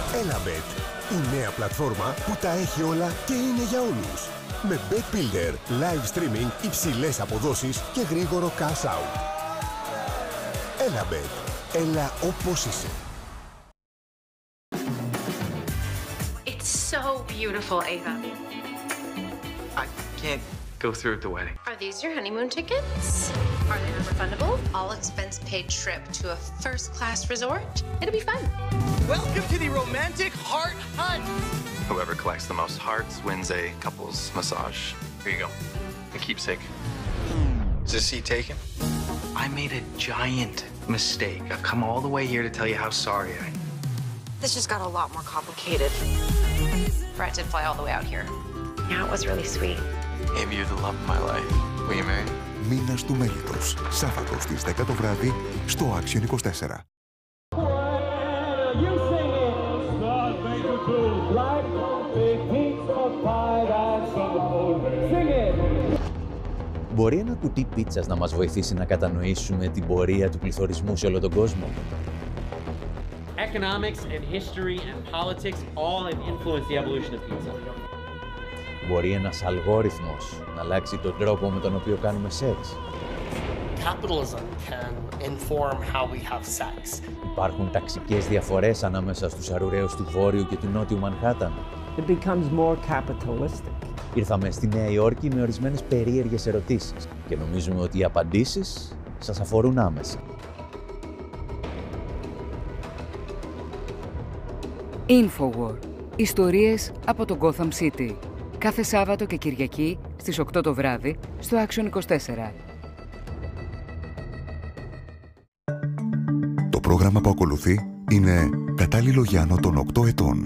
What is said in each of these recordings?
Elabet, η νέα πλατφόρμα που τα έχει όλα και είναι για όλους. Με Bet Builder, live streaming, υψηλές αποδόσεις και γρήγορο cash out. Elabet, έλα όπως είσαι. It's so beautiful, Ava. I can't go through with the wedding. Are these your honeymoon tickets? Are they non-refundable? All expense paid trip to a first-class resort? It'll be fun. Welcome to the romantic heart hunt. Whoever collects the most hearts wins a couple's massage. Here you go. A keepsake. Is this seat taken? I made a giant mistake. I've come all the way here to tell you how sorry I am. This just got a lot more complicated. Brett did fly all the way out here. Yeah, it was really sweet. Amy, you're the love of my life. Will you marry me? Μήνας του μέλητος. Σάββατο στις 10 το βράδυ στο Action 24. Μπορεί ένα κουτί πίτσας να μας βοηθήσει να κατανοήσουμε την πορεία του πληθωρισμού σε όλο τον κόσμο? Economics and history and politics all have influenced the evolution of pizza. Μπορεί ένας αλγόριθμος να αλλάξει τον τρόπο με τον οποίο κάνουμε σεξ? Capitalism can inform how we have sex. Υπάρχουν ταξικές διαφορές ανάμεσα στους αρουραίους του Βόρειου και του Νότιου Μανχάταν? It becomes more capitalistic. Ήρθαμε στη Νέα Υόρκη με ορισμένες περίεργες ερωτήσεις και νομίζουμε ότι οι απαντήσεις σας αφορούν άμεσα. Infowar. Ιστορίες από το Gotham City. Κάθε Σάββατο και Κυριακή στις 8 το βράδυ στο Action 24. Το πρόγραμμα που ακολουθεί είναι κατάλληλο για άνω των 8 ετών.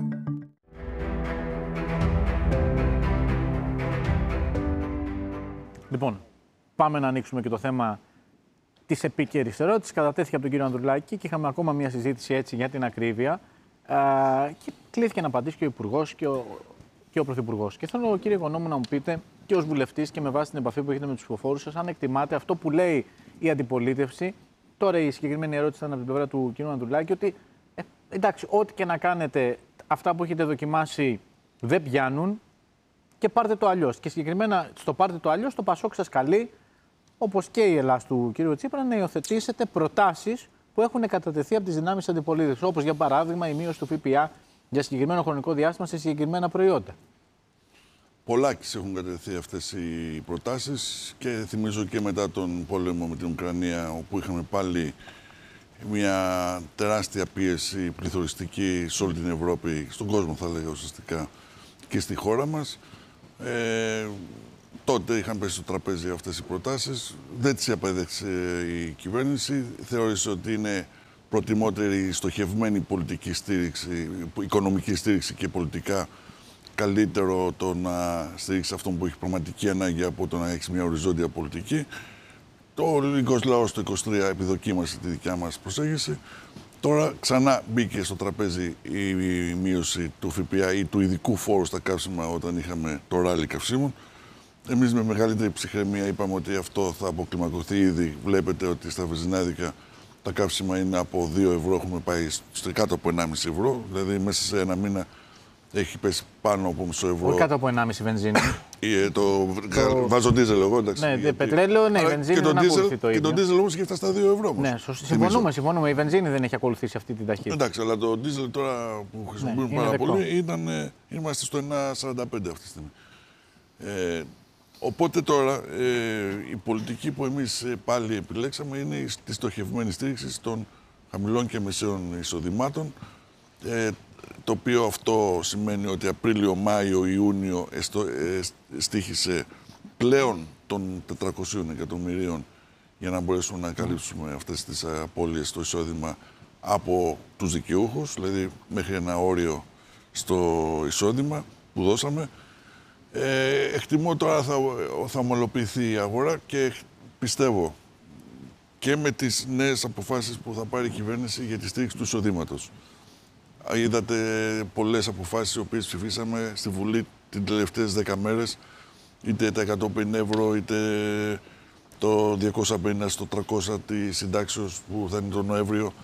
Λοιπόν, πάμε να ανοίξουμε και το θέμα της επίκαιρης ερώτησης. Κατατέθηκε από τον κύριο Ανδρουλάκη και είχαμε ακόμα μια συζήτηση έτσι για την ακρίβεια. Και κλείθηκε να απαντήσει και ο Υπουργός και ο Πρωθυπουργός. Και θέλω, κύριε Οικονόμου, να μου πείτε και ως βουλευτής και με βάση την επαφή που έχετε με τους ψηφοφόρους σας, αν εκτιμάτε αυτό που λέει η αντιπολίτευση. Τώρα η συγκεκριμένη ερώτηση ήταν από την πλευρά του κ. Ανδρουλάκη, ότι εντάξει, ό,τι και να κάνετε, αυτά που έχετε δοκιμάσει δεν πιάνουν και πάρτε το αλλιώς. Και συγκεκριμένα στο πάρτε το αλλιώς, το Πασόκ σας καλεί, όπως και η Ελλάς του κ. Τσίπρα, να υιοθετήσετε προτάσεις που έχουν κατατεθεί από τις δυνάμεις αντιπολίτευσης. Όπως για παράδειγμα η μείωση του ΦΠΑ για συγκεκριμένο χρονικό διάστημα σε συγκεκριμένα προϊόντα. Πολλάκις έχουν κατατεθεί αυτές οι προτάσεις και θυμίζω και μετά τον πόλεμο με την Ουκρανία, όπου είχαμε πάλι μια τεράστια πίεση πληθωριστική σε όλη την Ευρώπη, στον κόσμο θα λέγα ουσιαστικά, και στη χώρα μας. Τότε είχαν πέσει στο τραπέζι αυτές οι προτάσεις. Δεν τις απέδεξε η κυβέρνηση. Θεώρησε ότι είναι προτιμότερη στοχευμένη πολιτική στήριξη, οικονομική στήριξη και πολιτικά καλύτερο το να στηρίξει αυτόν που έχει πραγματική ανάγκη από το να έχει μια οριζόντια πολιτική. Το ελληνικός λαός το 23 επιδοκίμασε τη δικιά μας προσέγγιση. Τώρα ξανά μπήκε στο τραπέζι η μείωση του ΦΠΑ ή του ειδικού φόρου στα καύσιμα όταν είχαμε το ράλι καυσίμων. Εμείς με μεγαλύτερη ψυχραιμία είπαμε ότι αυτό θα αποκλιμακωθεί ήδη. Βλέπετε ότι στα βενζινάδικα τα καύσιμα είναι από 2 ευρώ, έχουμε πάει στο κάτω από 1,5 ευρώ. Δηλαδή μέσα σε ένα μήνα έχει πέσει πάνω από μισό ευρώ. Όχι κάτω από 1,5 βενζίνη. Βάζω ντίζελ εγώ, εντάξει. Ναι, πετρέλαιο, ναι, η βενζίνη δεν ακολουθεί το ίδιο. Και το ντίζελ όμως έχει φτάσει στα 2 ευρώ. Ναι, συμφωνούμε. Η βενζίνη δεν έχει ακολουθήσει αυτή την ταχύτητα. Εντάξει, αλλά το ντίζελ τώρα που χρησιμοποιούμε πάρα πολύ είμαστε στο 1,45 αυτή τη στιγμή. Οπότε τώρα η πολιτική που εμείς πάλι επιλέξαμε είναι τη στοχευμένη στήριξη των χαμηλών και μεσαίων εισοδημάτων, το οποίο αυτό σημαίνει ότι Απρίλιο, Μάιο, Ιούνιο στοίχησε πλέον των 400 εκατομμυρίων για να μπορέσουμε να καλύψουμε αυτές τις απώλειες στο εισόδημα από τους δικαιούχους, δηλαδή μέχρι ένα όριο στο εισόδημα που δώσαμε. Εκτιμώ τώρα θα ομαλοποιηθεί η αγορά και πιστεύω και με τις νέες αποφάσεις που θα πάρει η κυβέρνηση για τη στήριξη του εισοδήματος. Είδατε πολλές αποφάσεις οι οποίες ψηφίσαμε στη Βουλή τις τελευταίες 10 μέρες, είτε τα 150 ευρώ, είτε το 250 στο 300 της συντάξεως που θα είναι τον Νοέμβριο,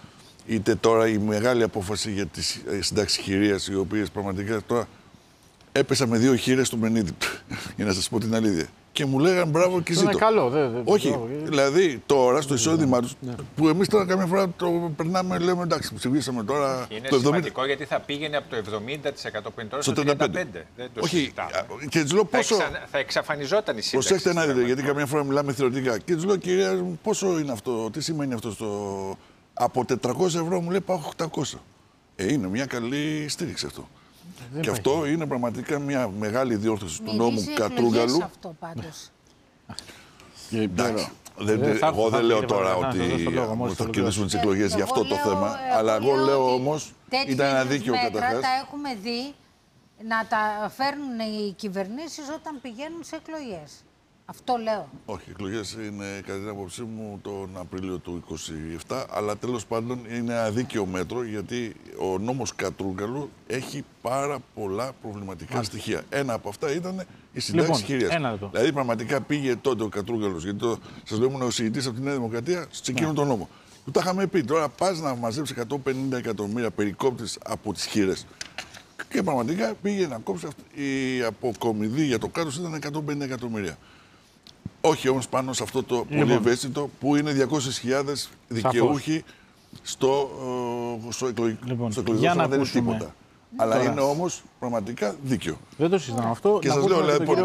είτε τώρα η μεγάλη απόφαση για τις συντάξεις χειρίας, οι οποίες πραγματικά τώρα έπεσα με 2 χείρες του Μενίδη, για να σας πω την αλήθεια. Και μου λέγανε μπράβο και ζήτω. Είναι καλό, όχι, μπράβο, δηλαδή τώρα στο εισόδημά τους, που εμείς τώρα καμιά φορά το περνάμε, λέμε εντάξει, ψηφίσαμε τώρα. Είναι το 70%. σημαντικό γιατί θα πήγαινε από το 70% που είναι τώρα στο 35%. Δεν το συζητάμε. Και τους λέω πόσο. Θα εξαφανιζόταν η σύνταξη. Προσέξτε να δείτε, γιατί καμιά φορά μιλάμε θεωρητικά. Και τους λέω, κυρία μου, πόσο είναι αυτό, τι σημαίνει αυτό στο. Από 400 ευρώ μου λέει πάω 800. Είναι μια καλή στήριξη αυτό. Και αυτό είναι πραγματικά μια μεγάλη διόρθωση του νόμου Κατρούγκαλου. Αυτό πάντως. Εντάξει. Εγώ δεν λέω τώρα ότι θα κερδίσουν τις εκλογές για αυτό το θέμα. Αλλά εγώ λέω όμως ήταν ένα δίκαιο καταρχάς. Τα έχουμε δει να τα φέρνουν οι κυβερνήσεις όταν πηγαίνουν σε εκλογές. Αυτό λέω. Όχι, οι εκλογές είναι κατά την άποψή μου τον Απρίλιο του 2027, αλλά τέλος πάντων είναι αδίκαιο μέτρο γιατί ο νόμος Κατρούγκαλου έχει πάρα πολλά προβληματικά στοιχεία. Ένα από αυτά ήταν η συντάξη χειρίας. Δηλαδή πραγματικά πήγε τότε ο Κατρούγκαλος, γιατί σας λέω ήμουν ο συγητής από τη Νέα Δημοκρατία, σε εκείνον τον νόμο. Του τα είχαμε πει, τώρα πας να μαζέψεις 150 εκατομμύρια περικόπτες από τις χείρες. Και πραγματικά πήγε να κόψει η αποκομιδή για το κράτος ήταν 150 εκατομμύρια. Όχι όμως πάνω σε αυτό το πολύ ευαίσθητο που είναι 200.000 δικαιούχοι στο εκλογικό σώμα, δεν είναι τίποτα. Αλλά είναι όμως πραγματικά δίκαιο. Δεν το συζητάμε αυτό. Και σας λέω,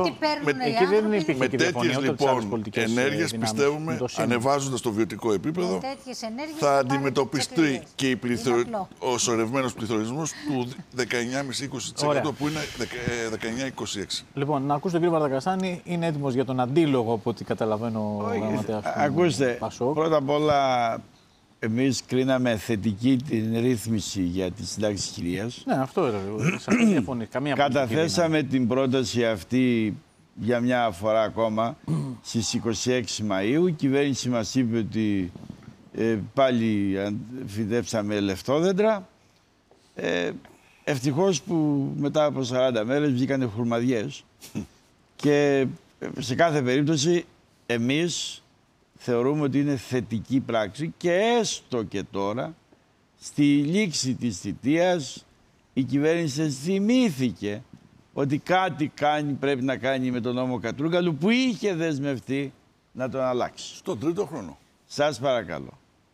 με τέτοιες λοιπόν ενέργειες πιστεύουμε, ανεβάζοντας το βιωτικό επίπεδο, θα αντιμετωπιστεί και ο σωρευμένος πληθωρισμός του 19,5-20% που είναι 19,26. Λοιπόν, να ακούσω τον κύριο Βαρδακασάνη, είναι έτοιμος για τον αντίλογο από ό,τι καταλαβαίνω. Ακούστε, πρώτα απ' όλα εμείς κρίναμε θετική την ρύθμιση για τη συντάξη χειρίας. Ναι, αυτό era. Καταθέσαμε την πρόταση αυτή για μια φορά ακόμα στις 26 Μαΐου. Η κυβέρνηση μας είπε ότι πάλι φυτέψαμε λεφτόδεντρα. Ευτυχώς που μετά από 40 μέρες βγήκανε χουρμαδιές. Και σε κάθε περίπτωση εμείς θεωρούμε ότι είναι θετική πράξη και έστω και τώρα, στη λήξη της θητείας, η κυβέρνηση θυμήθηκε ότι κάτι πρέπει να κάνει με τον νόμο Κατρούγκαλου που είχε δεσμευτεί να τον αλλάξει. Στον τρίτο χρόνο. Σας παρακαλώ.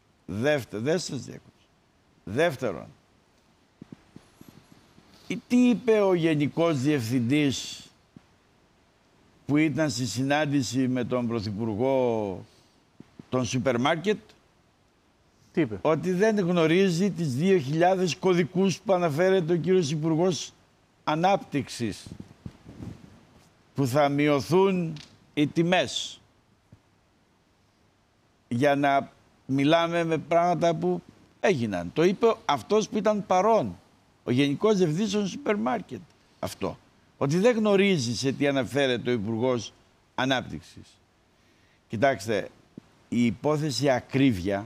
Δεύτερον, τι είπε ο Γενικός Διευθυντής που ήταν στη συνάντηση με τον Πρωθυπουργό των σούπερ μάρκετ? Τι είπε? Ότι δεν γνωρίζει τις 2.000 κωδικούς που αναφέρεται ο κύριος Υπουργός Ανάπτυξης, που θα μειωθούν οι τιμές. Για να μιλάμε με πράγματα που έγιναν. Το είπε αυτός που ήταν παρόν, ο Γενικός Διευθυντής των σούπερ μάρκετ. Αυτό. Ότι δεν γνωρίζει σε τι αναφέρεται ο Υπουργός Ανάπτυξης. Κοιτάξτε, η υπόθεση ακρίβεια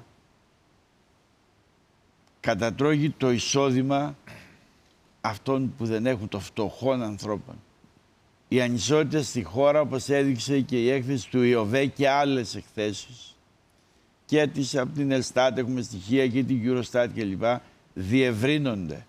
κατατρώγει το εισόδημα αυτών που δεν έχουν, το φτωχών ανθρώπων. Οι ανισότητες στη χώρα, όπως έδειξε και η έκθεση του ΙΟΒΕ και άλλες εκθέσεις, και από την Ελστάτ έχουμε στοιχεία και την Eurostat κλπ, διευρύνονται.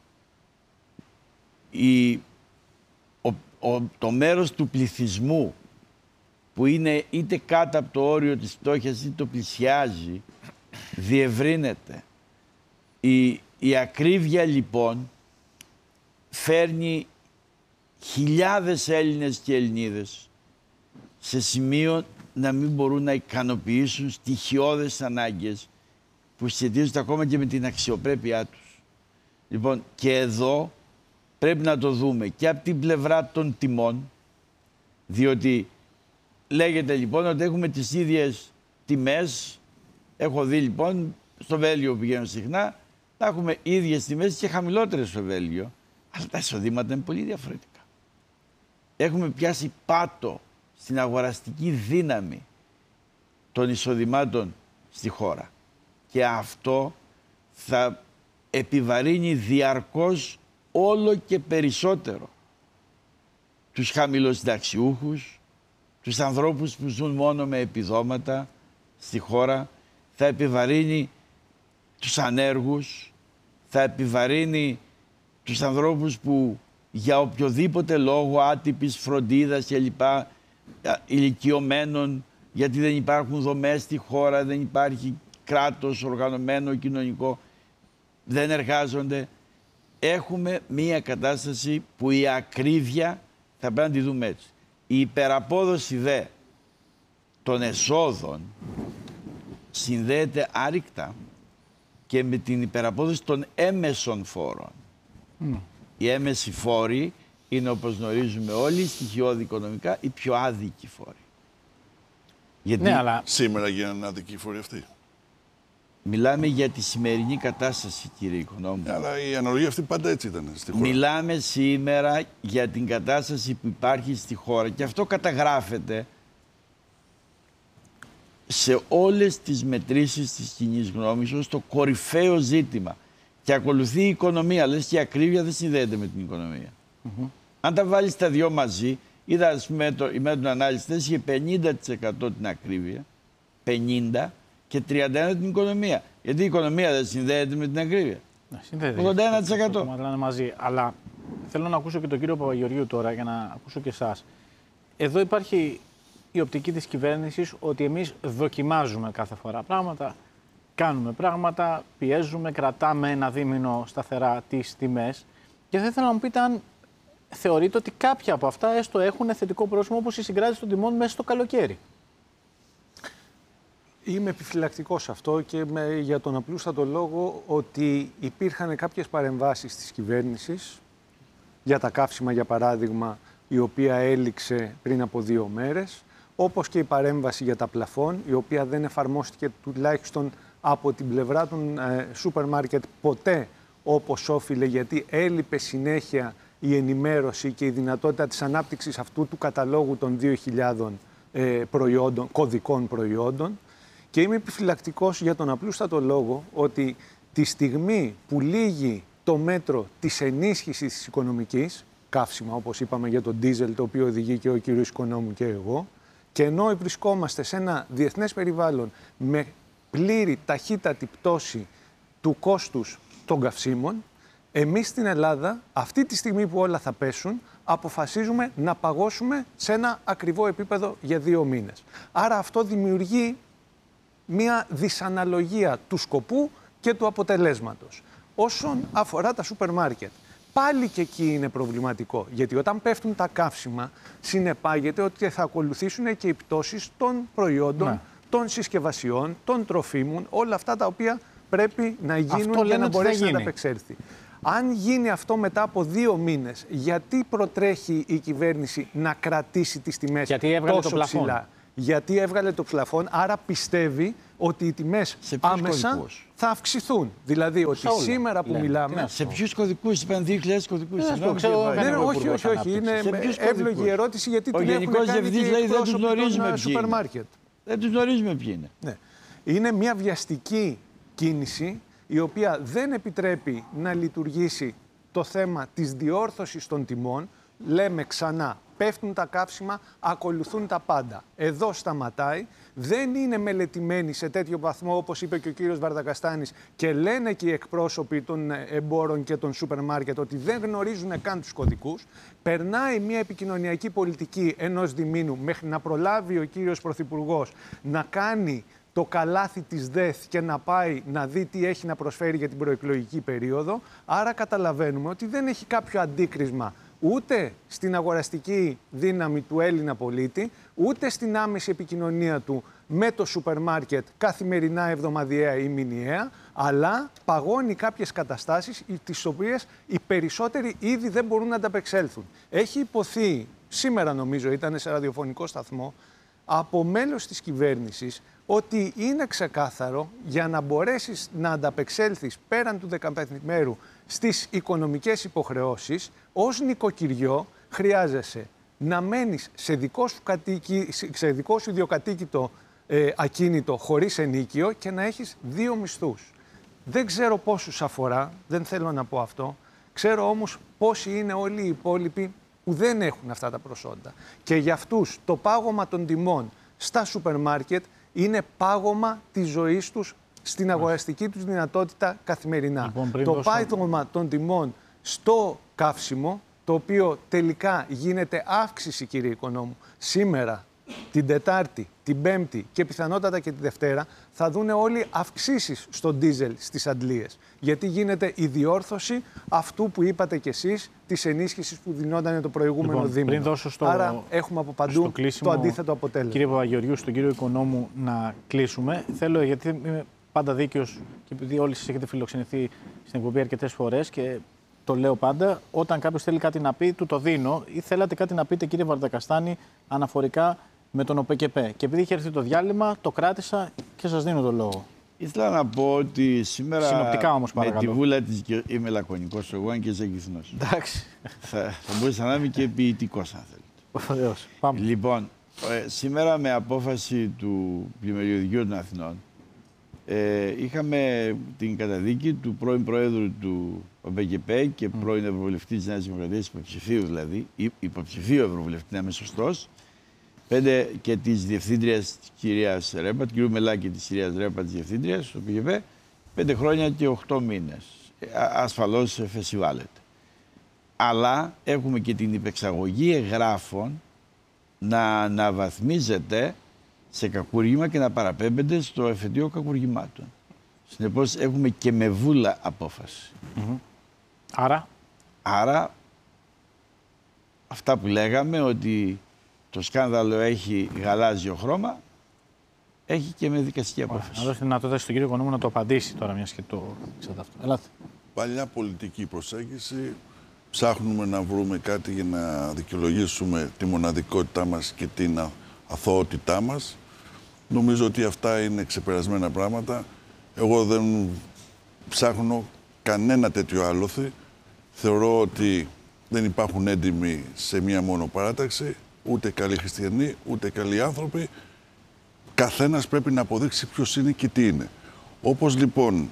Το μέρος του πληθυσμού που είναι είτε κάτω από το όριο της φτώχειας είτε το πλησιάζει, διευρύνεται. Η ακρίβεια λοιπόν φέρνει χιλιάδες Έλληνες και Ελληνίδες σε σημείο να μην μπορούν να ικανοποιήσουν στοιχειώδες ανάγκες που σχετίζονται ακόμα και με την αξιοπρέπειά τους. Λοιπόν, και εδώ πρέπει να το δούμε και από την πλευρά των τιμών, διότι λέγεται λοιπόν ότι έχουμε τις ίδιες τιμές. Έχω δει λοιπόν, στο Βέλγιο που πηγαίνω συχνά, να έχουμε ίδιες τιμές και χαμηλότερες στο Βέλγιο, αλλά τα εισοδήματα είναι πολύ διαφορετικά. Έχουμε πιάσει πάτο στην αγοραστική δύναμη των εισοδημάτων στη χώρα. Και αυτό θα επιβαρύνει διαρκώς όλο και περισσότερο τους χαμηλοσυνταξιούχους, τους ανθρώπους που ζουν μόνο με επιδόματα στη χώρα, θα επιβαρύνει τους ανέργους, θα επιβαρύνει τους ανθρώπους που για οποιοδήποτε λόγο άτυπης φροντίδας και λοιπά, ηλικιωμένων, γιατί δεν υπάρχουν δομές στη χώρα, δεν υπάρχει κράτος οργανωμένο, κοινωνικό, δεν εργάζονται. Έχουμε μία κατάσταση που η ακρίβεια θα πρέπει να τη δούμε έτσι. Η υπεραπόδοση δε των εσόδων συνδέεται άρρηκτα και με την υπεραπόδοση των έμεσων φόρων. Οι έμεσοι φόροι είναι, όπως γνωρίζουμε όλοι, στοιχειώδη οικονομικά, οι πιο άδικοι φόροι. Γιατί ναι, αλλά σήμερα γίνανε άδικοι φόροι αυτοί. Μιλάμε για τη σημερινή κατάσταση, κύριε Οικονόμου. Αλλά η αναλογία αυτή πάντα έτσι ήταν στη χώρα. Μιλάμε σήμερα για την κατάσταση που υπάρχει στη χώρα και αυτό καταγράφεται σε όλες τις μετρήσεις της κοινής γνώμης ως το κορυφαίο ζήτημα. Και ακολουθεί η οικονομία. Λες και η ακρίβεια δεν συνδέεται με την οικονομία. Αν τα βάλεις τα δυο μαζί, είδα ας πούμε η μέτρων ανάλυση είχε 50% την ακρίβεια, 50% και 31% την οικονομία. Γιατί η οικονομία δεν συνδέεται με την ακρίβεια. Συνδέεται. 81%. Μα μαζί. Αλλά θέλω να ακούσω και τον κύριο Παπαγεωργίου τώρα για να ακούσω και εσάς. Εδώ υπάρχει η οπτική της κυβέρνησης ότι εμείς δοκιμάζουμε κάθε φορά πράγματα, κάνουμε πράγματα, πιέζουμε, κρατάμε ένα δίμηνο σταθερά τις τιμές. Και θα ήθελα να μου πείτε αν θεωρείτε ότι κάποια από αυτά έστω έχουν θετικό πρόσημο, όπως η συγκράτηση των τιμών μέσα στο καλοκαίρι. Είμαι επιφυλακτικός σε αυτό και για τον απλούστατο λόγο ότι υπήρχαν κάποιες παρεμβάσεις της κυβέρνησης για τα καύσιμα, για παράδειγμα, η οποία έληξε πριν από 2 μέρες, όπως και η παρέμβαση για τα πλαφόν, η οποία δεν εφαρμόστηκε τουλάχιστον από την πλευρά των σούπερ μάρκετ ποτέ όπως όφιλε, γιατί έλειπε συνέχεια η ενημέρωση και η δυνατότητα της ανάπτυξης αυτού του καταλόγου των 2.000 προϊόντων, κωδικών προϊόντων. Και είμαι επιφυλακτικός για τον απλούστατο λόγο ότι τη στιγμή που λύγει το μέτρο της ενίσχυσης της οικονομικής, καύσιμα όπως είπαμε για το ντίζελ, το οποίο οδηγεί και ο κύριος Οικονόμου και εγώ, και ενώ βρισκόμαστε σε ένα διεθνές περιβάλλον με πλήρη ταχύτατη πτώση του κόστους των καυσίμων, εμείς στην Ελλάδα, αυτή τη στιγμή που όλα θα πέσουν, αποφασίζουμε να παγώσουμε σε ένα ακριβό επίπεδο για 2 μήνες. Άρα αυτό δημιουργεί μια δυσαναλογία του σκοπού και του αποτελέσματος. Όσον αφορά τα σούπερ μάρκετ, πάλι και εκεί είναι προβληματικό, γιατί όταν πέφτουν τα καύσιμα, συνεπάγεται ότι θα ακολουθήσουν και οι πτώσεις των προϊόντων, των συσκευασιών, των τροφίμων, όλα αυτά τα οποία πρέπει να γίνουν για να μπορέσει να ανταπεξέλθει. Αν γίνει αυτό μετά από 2 μήνες, γιατί προτρέχει η κυβέρνηση να κρατήσει τις τιμές τόσο ψηλά? Γιατί έβγαλε το πλαφόν, άρα πιστεύει ότι οι τιμές άμεσα θα αυξηθούν. Δηλαδή ότι σήμερα που μιλάμε... Σε ποιους κωδικούς, είπαν 2.000 κωδικούς. Όχι. Είναι εύλογη ερώτηση, γιατί την έχουν κάνει και οι πρόσωποι των σούπερ μάρκετ. Δεν τους γνωρίζουμε ποιοι είναι. Ναι. Είναι μια βιαστική κίνηση η οποία δεν επιτρέπει να λειτουργήσει το θέμα της διόρθωσης των τιμών. Λέμε ξανά, πέφτουν τα καύσιμα, ακολουθούν τα πάντα. Εδώ σταματάει, δεν είναι μελετημένοι σε τέτοιο βαθμό όπως είπε και ο κύριος Βαρδακαστάνης και λένε και οι εκπρόσωποι των εμπόρων και των σούπερ μάρκετ ότι δεν γνωρίζουν καν τους κωδικούς. Περνάει μια επικοινωνιακή πολιτική ενός διμήνου μέχρι να προλάβει ο κύριος Πρωθυπουργός να κάνει το καλάθι της ΔΕΘ και να πάει να δει τι έχει να προσφέρει για την προεκλογική περίοδο. Άρα καταλαβαίνουμε ότι δεν έχει κάποιο αντίκρισμα ούτε στην αγοραστική δύναμη του Έλληνα πολίτη, ούτε στην άμεση επικοινωνία του με το σούπερ μάρκετ καθημερινά, εβδομαδιαία ή μηνιαία, αλλά παγώνει κάποιες καταστάσεις τις οποίες οι περισσότεροι ήδη δεν μπορούν να ανταπεξέλθουν. Έχει υποθεί, σήμερα νομίζω ήταν σε ραδιοφωνικό σταθμό, από μέλος της κυβέρνησης, ότι είναι ξεκάθαρο για να μπορέσεις να ανταπεξέλθεις πέραν του 15ημερου στις οικονομικές υποχρεώσεις, ως νοικοκυριό χρειάζεσαι να μένεις σε δικό σου ιδιοκατοίκητο ακίνητο χωρίς ενίκιο και να έχεις 2 μισθούς. Δεν ξέρω πόσους αφορά, δεν θέλω να πω αυτό, ξέρω όμως πόσοι είναι όλοι οι υπόλοιποι που δεν έχουν αυτά τα προσόντα. Και για αυτούς το πάγωμα των τιμών στα σούπερ μάρκετ είναι πάγωμα της ζωής τους στην αγοραστική τους δυνατότητα καθημερινά. Λοιπόν, το πάτωμα των τιμών στο καύσιμο, το οποίο τελικά γίνεται αύξηση, κύριε Οικονόμου, σήμερα, την Τετάρτη, την Πέμπτη και πιθανότατα και τη Δευτέρα, θα δούνε όλοι αυξήσεις στο ντίζελ στις αντλίες. Γιατί γίνεται η διόρθωση αυτού που είπατε κι εσείς, της ενίσχυσης που δινόταν το προηγούμενο δίμηνο. Άρα έχουμε από παντού το αντίθετο αποτέλεσμα. Κύριε Παπαγεωργιού, στον κύριο Οικονόμου να κλείσουμε. Θέλω, γιατί είμαι πάντα δίκαιος και επειδή όλοι σας έχετε φιλοξενηθεί στην εκπομπή αρκετές φορές και το λέω πάντα, όταν κάποιος θέλει κάτι να πει, του το δίνω. Ή θέλατε κάτι να πείτε, κύριε Βαρδακαστάνη, αναφορικά με τον ΟΠΕΚΕΠΕ. Και επειδή είχε έρθει το διάλειμμα, το κράτησα και σας δίνω το λόγο. Ήθελα να πω ότι σήμερα συνοπτικά όμως, με τη βούλα της είμαι λακωνικός εγώ, αν και ζεγκυθνός. Εντάξει. Θα μπορούσα να είμαι και ποιητικός, αν θέλετε. Πάμε. Λοιπόν, σήμερα με απόφαση του Πλημμυριωδικείου των Αθηνών είχαμε την καταδίκη του πρώην Προέδρου του ΟΠΕΚΕΠΕ και πρώην Ευρωβουλευτή της Νέας Δημοκρατίας, υποψηφίου δηλαδή, υποψηφίου Ευρωβουλευτή, να είμαι σωστός, 5 και της Διευθύντριας της κυρίας Ρέπα, του κυρίου Μελάκη της κυρίας Ρέπα, της Διευθύντριας του ΟΠΕΚΕΠΕ, 5 χρόνια και 8 μήνες. Ασφαλώς φεσιβάλλεται. Αλλά έχουμε και την υπεξαγωγή εγγράφων να αναβαθμίζεται σε κακούργημα και να παραπέμπεται στο εφετείο κακουργημάτων. Συνεπώς έχουμε και με βούλα απόφαση. Άρα, αυτά που λέγαμε ότι το σκάνδαλο έχει γαλάζιο χρώμα, έχει και με δικαστική απόφαση. Να δώσετε δυνατότητα στον κύριο Οικονόμου να το απαντήσει τώρα, μιας και το ξέρετε αυτό. Ελάτε. Παλιά πολιτική προσέγγιση. Ψάχνουμε να βρούμε κάτι για να δικαιολογήσουμε τη μοναδικότητά μας και την αθωότητά μας. Νομίζω ότι αυτά είναι ξεπερασμένα πράγματα. Εγώ δεν ψάχνω κανένα τέτοιο άλοθη. Θεωρώ ότι δεν υπάρχουν έντιμοι σε μία μόνο παράταξη, ούτε καλοί χριστιανοί, ούτε καλοί άνθρωποι. Καθένας πρέπει να αποδείξει ποιος είναι και τι είναι. Όπως λοιπόν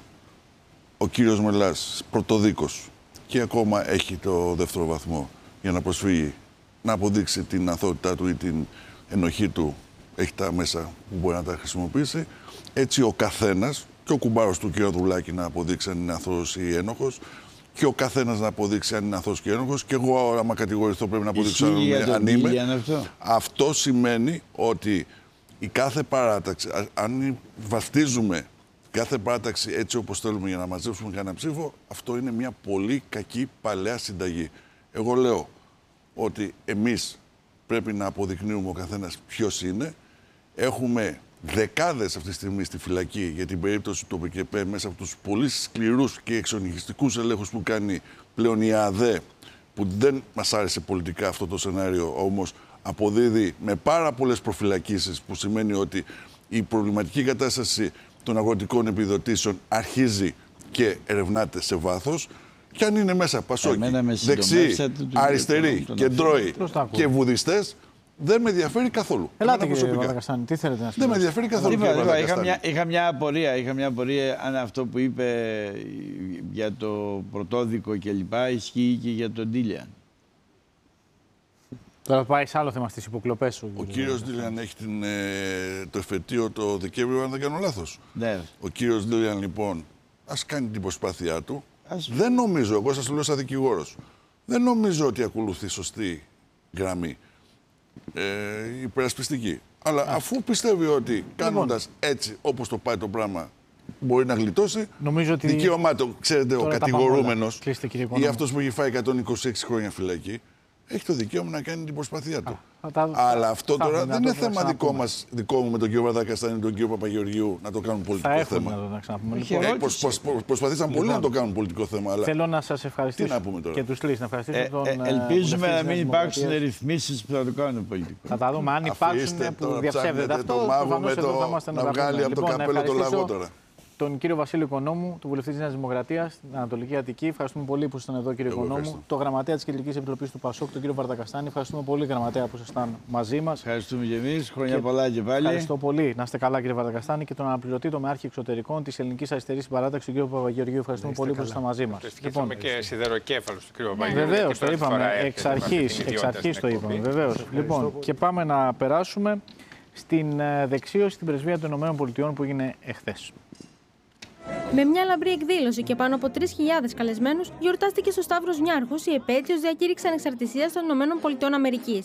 ο κύριος Μελάς, πρωτοδίκος, και ακόμα έχει το δεύτερο βαθμό για να προσφύγει, να αποδείξει την αθωότητά του ή την ενοχή του, έχει τα μέσα που μπορεί να τα χρησιμοποιήσει. Έτσι ο καθένας, και ο κουμπάρος του κ. Δουλάκη να αποδείξει αν είναι αθώος ή ένοχος, και ο καθένας να αποδείξει αν είναι αθώος και ένοχος, και εγώ άμα κατηγορηθώ πρέπει να αποδείξω αν είμαι. Αυτό σημαίνει ότι η κάθε παράταξη, αν βαφτίζουμε κάθε παράταξη έτσι όπως θέλουμε για να μαζέψουμε κανένα ψήφο, αυτό είναι μια πολύ κακή παλαιά συνταγή. Εγώ λέω ότι εμείς πρέπει να αποδεικνύουμε ο καθένας ποιος είναι. Έχουμε δεκάδες αυτή τη στιγμή στη φυλακή για την περίπτωση του ΟΠΕΚΕΠΕ μέσα από τους πολύ σκληρούς και εξονυχιστικούς ελέγχους που κάνει πλέον η ΑΔΕ, που δεν μας άρεσε πολιτικά αυτό το σενάριο, όμως αποδίδει με πάρα πολλές προφυλακίσεις, που σημαίνει ότι η προβληματική κατάσταση των αγροτικών επιδοτήσεων αρχίζει και ερευνάται σε βάθος. Και αν είναι μέσα πασόκοι, δεξιοί, αριστεροί, κεντρώοι και βουδιστές, δεν με ενδιαφέρει καθόλου. Ελάτε κύριε Βαρδακαστάνη, τι θέλετε να δεν με ενδιαφέρει καθόλου. Είχα μια απορία αν αυτό που είπε για το πρωτόδικο κλπ. Ισχύει και για τον Ντίλιαν. Τώρα πάει σε άλλο θέμα, στις υποκλοπές. Ο κύριος Ντίλιαν έχει το εφετείο το Δεκέμβριο, αν δεν κάνω λάθος. Ναι. Ο κύριος Ντίλιαν λοιπόν ας κάνει την προσπάθειά του. Δεν νομίζω, εγώ σας το λέω σαν δικηγόρος, δεν νομίζω ότι ακολουθεί σωστή γραμμή υπερασπιστική. Αλλά αφού πιστεύει ότι κάνοντας έτσι όπως το πάει το πράγμα μπορεί να γλιτώσει, ότι δικαίωμά του, ξέρετε, ο κατηγορούμενος ή αυτός που έχει φάει 126 χρόνια φυλακή, έχει το δικαίωμα να κάνει την προσπάθειά του. Αλλά αυτό τώρα δεν είναι θέμα δικό μου με τον κύριο Βαρδακαστάνη και τον κύριο Παπαγεωργιού να το κάνουν πολιτικό θέμα. Προσπαθήσαν πολλοί να το κάνουν πολιτικό θέμα. Αλλά θέλω να σας ευχαριστήσω. Τι να πούμε τώρα. Και τους τρεις να ευχαριστήσω τον. Ελπίζουμε να μην υπάρξουν ρυθμίσεις που θα το κάνουν πολιτικό. Θα τα δούμε. Αν υπάρξουν που διαψεύδεται αυτό, προφανώς εδώ θα είμαστε να τα πούμε. Να βγάλει από το καπέλο το λαγό τώρα. Τον κύριο Βασίλη Οικονόμου, του βουλευτή της Νέας Δημοκρατίας στην Ανατολική Αττική. Ευχαριστούμε πολύ που ήσασταν εδώ, κύριε Οικονόμου. Το γραμματέα της Κεντρικής Επιτροπής του ΠΑΣΟΚ, τον κύριο Βαρδακαστάνη. Ευχαριστούμε πολύ, γραμματέα, που ήσασταν μαζί μας. Ευχαριστούμε και εμείς. Χρόνια πολλά και πάλι. Ευχαριστώ πολύ. Να είστε καλά, κύριε Βαρδακαστάνη. Και τον αναπληρωτή τομεάρχη εξωτερικών της Ελληνικής Αριστερής Συμπαράταξης, τον κύριο Παπαγεωργίου. Ευχαριστούμε πολύ που ήσασταν μαζί μας. Ευχαριστούμε και σιδεροκέφαλο του κύριου Παπαγεωργίου. Βεβαίως, το είπαμε. Εξ αρχής το είπαμε. Βεβαίως. Λοιπόν, και πάμε να περάσουμε στην δεξίωση στην πρεσβεία των ΗΠΑ που έγινε εχθές. Με μια λαμπρή εκδήλωση και πάνω από 3.000 καλεσμένους, γιορτάστηκε στο Σταύρος Νιάρχος η επέτειος διακήρυξης ανεξαρτησίας των ΗΠΑ.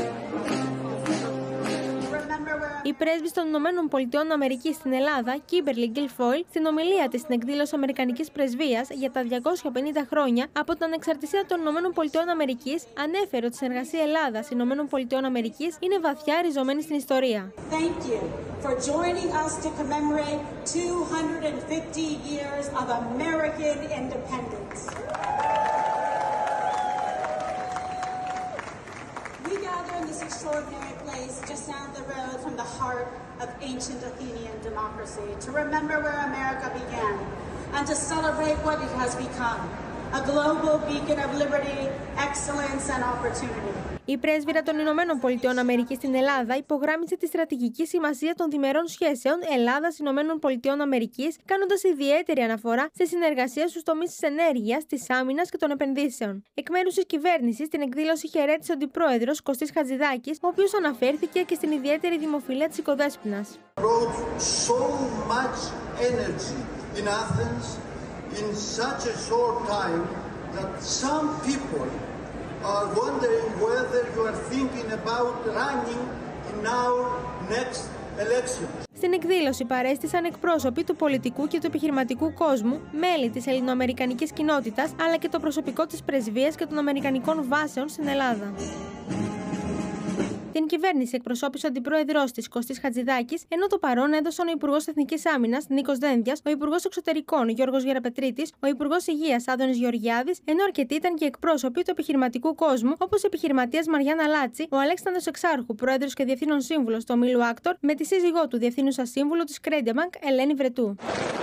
Η πρέσβης των ΗΠΑ στην Ελλάδα, Κίμπερλι Γκιλφόιλ, στην ομιλία της στην εκδήλωση Αμερικανικής Πρεσβείας για τα 250 χρόνια από την ανεξαρτησία των ΗΠΑ, ανέφερε ότι η συνεργασία Ελλάδα-ΗΠΑ είναι βαθιά ριζωμένη στην ιστορία. Thank you for joining us to commemorate 250 years of American independence. We gather in this extraordinary place just down the road from the heart of ancient Athenian democracy to remember where America began and to celebrate what it has become, a global beacon of liberty, excellence and opportunity. Η πρέσβυρα των ΗΠΑ στην Ελλάδα υπογράμμισε τη στρατηγική σημασία των διμερών σχέσεων Ελλάδα-ΗΠΑ, κάνοντας ιδιαίτερη αναφορά στη συνεργασία στους τομείς της ενέργειας, της άμυνας και των επενδύσεων. Εκ μέρους της κυβέρνησης, την εκδήλωση χαιρέτησε ο αντιπρόεδρος Κωστής Χατζηδάκης, ο οποίος αναφέρθηκε και στην ιδιαίτερη δημοφιλία της οικοδέσποινας. are wondering whether you are thinking about running in our next election. Στην εκδήλωση παρέστησαν εκπρόσωποι του πολιτικού και του επιχειρηματικού κόσμου, μέλη της ελληνοαμερικανικής κοινότητας, αλλά και το προσωπικό της πρεσβείας και των αμερικανικών βάσεων στην Ελλάδα. Την κυβέρνηση εκπροσώπησε ο αντιπρόεδρος της Κωστής Χατζηδάκης, ενώ το παρόν έδωσαν ο Υπουργός Εθνικής Άμυνας Νίκος Δένδιας, ο Υπουργός Εξωτερικών Γιώργος Γεραπετρίτης, ο Υπουργός Υγείας Άδωνης Γεωργιάδης, ενώ αρκετοί ήταν και εκπρόσωποι του επιχειρηματικού κόσμου, όπως η επιχειρηματίας Μαριάννα Λάτση, ο Αλέξανδρος Εξάρχου, πρόεδρος και διευθύνων σύμβουλος του ομίλου Άκτορ, με τη σύζυγό του διευθύνουσα σύμβουλο της Credit Ελένη Βρετού.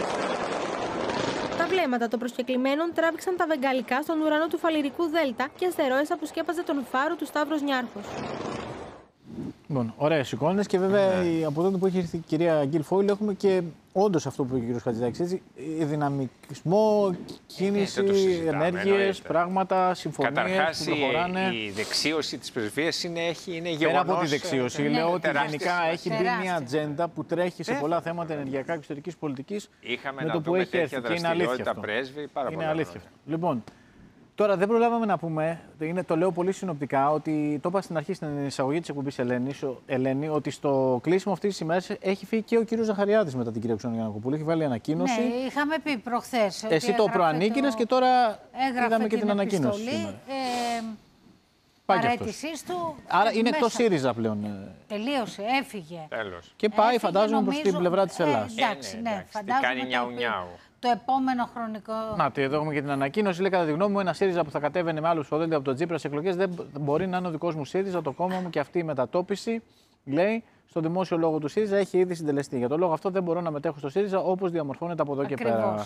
Τα βλέμματα των προσκεκλημένων τράβηξαν τα βεγγαλικά στον ουρανό του Φαλιρικού Δέλτα και αστερόες αποσκέπαζε τον φάρο του Σταύρος Νιάρχος. Λοιπόν, ωραίες εικόνες και βέβαια από τότε που έχει έρθει η κυρία Γκιλφόιλ έχουμε και όντως αυτό που είπε ο κ. Χατζηδάκης, δυναμισμό, κίνηση, ενέργειες, πράγματα, συμφωνίες που προχωράνε. Η δεξίωση της πρεσβείας είναι γεγονός. Πέρα από τη δεξίωση, λέω ότι γενικά έχει μπει μια ατζέντα που τρέχει σε πολλά θέματα ενεργειακά και εξωτερικής πολιτικής. Είχαμε με το που έχει έρθει και είναι αλήθεια αυτό. Είναι αλήθεια. Λοιπόν, τώρα δεν προλάβαμε να πούμε, το λέω πολύ συνοπτικά, ότι το είπα στην αρχή στην εισαγωγή της εκπομπής Ελένη, ότι στο κλείσιμο αυτής της ημέρας έχει φύγει και ο κύριος Ζαχαριάδης μετά την κυρία Ξενογιαννακοπούλου. Έχει βάλει ανακοίνωση. Ναι, είχαμε πει προχθές. Εσύ το προανήκεινες και τώρα είδαμε και την ανακοίνωση. Παρέτησής του. Άρα είναι εκτός ΣΥΡΙΖΑ πλέον. Τελείωσε, έφυγε. Τέλος. Και πάει, φαντάζομαι, προς την πλευρά της Ελλάδας. Εντάξει, ναι, φαντάζομαι. Κάνει νιαου-νιαου. Το επόμενο χρονικό. Να, εδώ έχουμε και την ανακοίνωση. Λέει, κατά τη γνώμη μου, ένα ΣΥΡΙΖΑ που θα κατέβαινε με άλλους φοδέλτια από τον Τσίπρα σε εκλογές δεν μπορεί να είναι ο δικός μου ΣΥΡΙΖΑ, το κόμμα μου και αυτή η μετατόπιση, λέει, στο δημόσιο λόγο του ΣΥΡΙΖΑ έχει ήδη συντελεστεί. Για τον λόγο αυτό δεν μπορώ να μετέχω στο ΣΥΡΙΖΑ όπως διαμορφώνεται από εδώ και πέρα.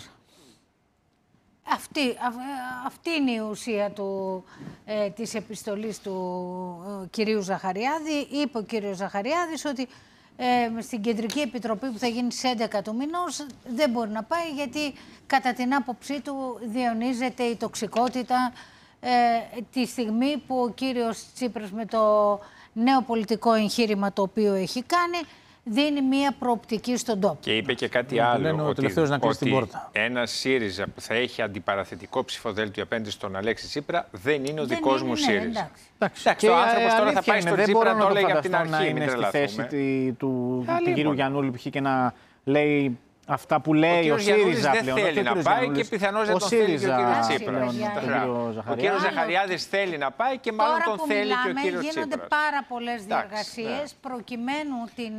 Αυτή είναι η ουσία της επιστολής του κυρίου Ζαχαριάδη. Είπε ο κύριος Ζαχαριάδης ότι στην Κεντρική Επιτροπή που θα γίνει στις 11 του μηνός δεν μπορεί να πάει γιατί κατά την άποψή του διαιωνίζεται η τοξικότητα τη στιγμή που ο κύριος Τσίπρας με το νέο πολιτικό εγχείρημα το οποίο έχει κάνει δίνει μία προοπτική στον τόπο. Και είπε και κάτι άλλο, ότι ένα ΣΥΡΙΖΑ που θα έχει αντιπαραθετικό ψηφοδέλτιο απέναντι στον Αλέξη Τσίπρα δεν είναι ο δικός μου ΣΥΡΙΖΑ. Και ο άνθρωπος τώρα θα πάει στον Τσίπρα, το λέει από την αρχή. Να είναι στη θέση του κυρίου Γιαννούλη και να λέει αυτά που λέει ο ΣΥΡΙΖΑ πλέον. Δεν θέλει να πάει και πιθανώς δεν τον θέλει και ο κύριος Τσίπρας. Ο κύριος Ζαχαριάδης θέλει να πάει και μάλλον τον θέλει και ο κύριος Τσίπρας. Γίνονται πάρα πολλές διεργασίες προκειμένου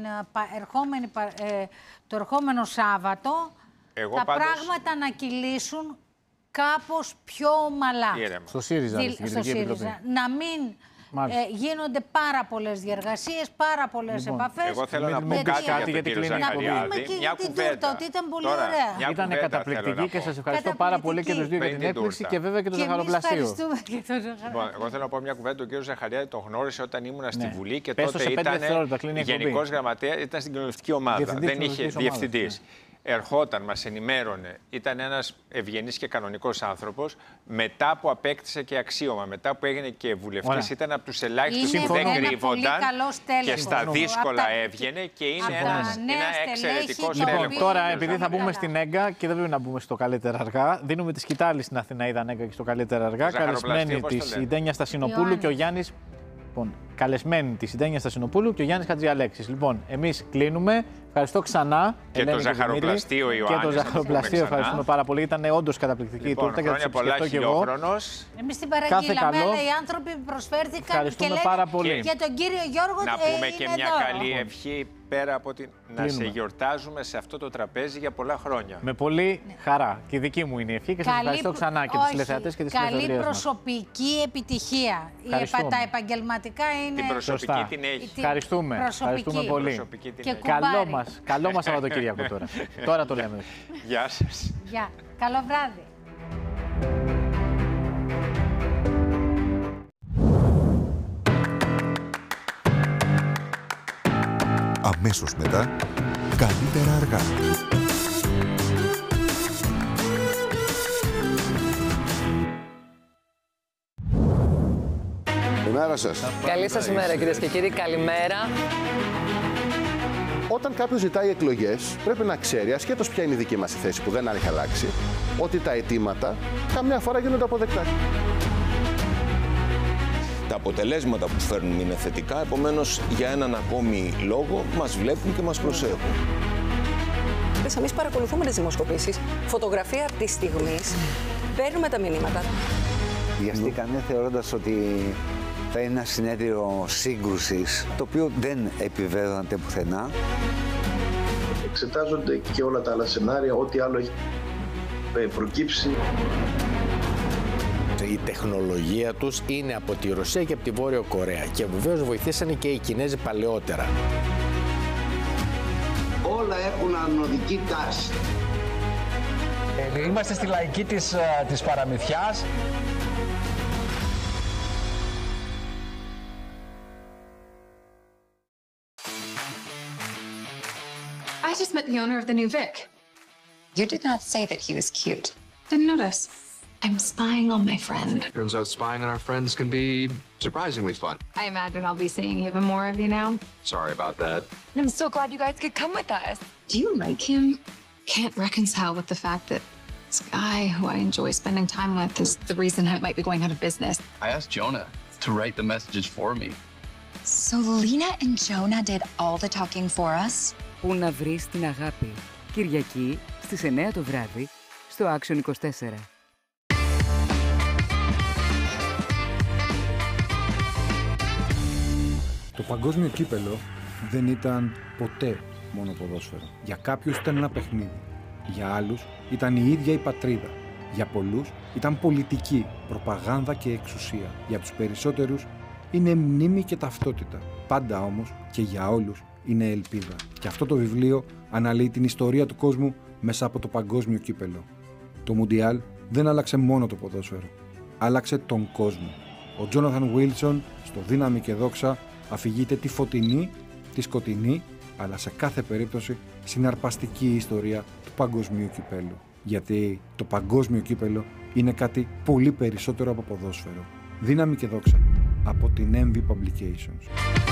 το ερχόμενο Σάββατο τα πράγματα να κυλήσουν κάπως πιο ομαλά. Στο ΣΥΡΙΖΑ. Να μην γίνονται πάρα πολλές διεργασίες, πάρα πολλές επαφές. Εγώ θέλω να πω κάτι για τον κύριο Ζαχαριάδη. Μια κουβέντα. Ότι ήταν πολύ ωραία. Ήταν καταπληκτική και σας ευχαριστώ πάρα πολύ και τους δύο για την έκπληξη και βέβαια και το Ζαχαροπλαστείο. Εγώ θέλω να πω μια κουβέντα. Ο κύριος Ζαχαριάδη το γνώρισε όταν ήμουν στη Βουλή και τότε ήταν γενικός γραμματέας, ήταν στην κοινοβουλευτική ομάδα. Δεν είχε διευθυντής. ερχόταν, μας ενημέρωνε, ήταν ένας ευγενής και κανονικός άνθρωπος, μετά που απέκτησε και αξίωμα, μετά που έγινε και βουλευτής, ήταν από τους ελάχιστους που δεν κρύβονταν και στα δύσκολα έβγαινε και είναι ένα εξαιρετικό στέλεχος. Τώρα, επειδή θα μπούμε στην Έγκα και δεν πρέπει να μπούμε στο καλύτερα αργά, δίνουμε τη σκητάλη στην Αθηναίδα Έγκα και στο καλύτερα αργά. Καλεσμένη τη Συντένια Στασινοπούλου και ο Γιάννης. Λοιπόν, καλεσμένη τη Συντένια Στασινοπούλου και ο Γιάννης Χατζιαλέξης. Λοιπόν, εμείς κλείνουμε. Ευχαριστώ ξανά. Και το ζαχαροπλαστείο Ιωάννη. Και το ζαχαροπλαστείο, ευχαριστούμε πάρα πολύ. Ήταν όντως καταπληκτική η τούρτα και θα το σκεφτώ και εγώ. Εμείς την παραγγείλαμε, αλλά οι άνθρωποι που προσφέρθηκαν και λένε για τον κύριο Γιώργο. Να πούμε και μια καλή ευχή πέρα από την. Να σε γιορτάζουμε σε αυτό το τραπέζι για πολλά χρόνια. Με πολύ χαρά. Και η δική μου είναι η ευχή και σας ευχαριστώ ξανά και τους τηλεθεατές και τις τηλεθεατρίες μας. Καλή προσωπική επιτυχία. Τα επαγγελματικά είναι. Την προσωπική την έχει. Ευχαριστούμε. Ευχαριστούμε πολύ. Καλό μας Σαββατοκύριακο τώρα. Τώρα το λέμε. Γεια σας. Γεια. Καλό βράδυ. Αμέσως μετά, καλύτερα αργά. Καλημέρα σας. Καλή σας ημέρα, κυρίες και κύριοι. Καλημέρα. Όταν κάποιος ζητάει εκλογές, πρέπει να ξέρει, ασχέτως ποια είναι η δική μας η θέση που δεν έχει αλλάξει, ότι τα αιτήματα καμιά φορά γίνονται αποδεκτά. Τα αποτελέσματα που φέρνουν είναι θετικά, επομένως για έναν ακόμη λόγο μας βλέπουν και μας προσέχουν. Εμείς παρακολουθούμε τις δημοσκοπήσεις, φωτογραφία της στιγμής, παίρνουμε τα μηνύματα. Βιαστήκανε θεωρώντας ότι θα είναι ένα συνέδριο σύγκρουσης, το οποίο δεν επιβεβαιώνεται πουθενά. Εξετάζονται και όλα τα άλλα σενάρια, ό,τι άλλο έχει προκύψει. Η τεχνολογία τους είναι από τη Ρωσία και από τη Βόρεια Κορέα και βεβαίως βοηθήσανε και οι Κινέζοι παλαιότερα. Όλα έχουν ανωδική τάση. Είμαστε στη λαϊκή της παραμυθιάς. I just met the owner of the new Vic. You did not say that he was cute. Didn't notice. I'm spying on my friend. Turns out spying on our friends can be surprisingly fun. I imagine I'll be seeing even more of you now. Sorry about that. I'm so glad you guys could come with us. Do you like him? Can't reconcile with the fact that this guy who I enjoy spending time with is the reason I might be going out of business. I asked Jonah to write the messages for me. So Lena and Jonah did all the talking for us? Πού να βρεις την αγάπη. Κυριακή στις 9 το βράδυ στο Action 24. Το παγκόσμιο κύπελο δεν ήταν ποτέ μόνο ποδόσφαιρο. Για κάποιους ήταν ένα παιχνίδι. Για άλλους ήταν η ίδια η πατρίδα. Για πολλούς ήταν πολιτική, προπαγάνδα και εξουσία. Για τους περισσότερους είναι μνήμη και ταυτότητα. Πάντα όμως και για όλους είναι ελπίδα. Και αυτό το βιβλίο αναλύει την ιστορία του κόσμου μέσα από το παγκόσμιο κύπελο. Το Μουντιάλ δεν άλλαξε μόνο το ποδόσφαιρο. Άλλαξε τον κόσμο. Ο Τζόναθαν Βίλσον στο Δύναμη και Δόξα αφηγείται τη φωτεινή, τη σκοτεινή, αλλά σε κάθε περίπτωση συναρπαστική ιστορία του παγκοσμίου κυπέλου. Γιατί το παγκόσμιο κύπελο είναι κάτι πολύ περισσότερο από ποδόσφαιρο. Δύναμη και Δόξα από την MV Publications.